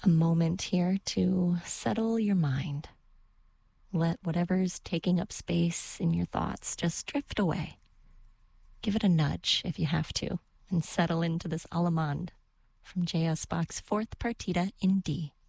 a moment here to settle your mind. Let whatever's taking up space in your thoughts just drift away. Give it a nudge if you have to, and settle into this Allemande from J.S. Bach's Fourth Partita in D.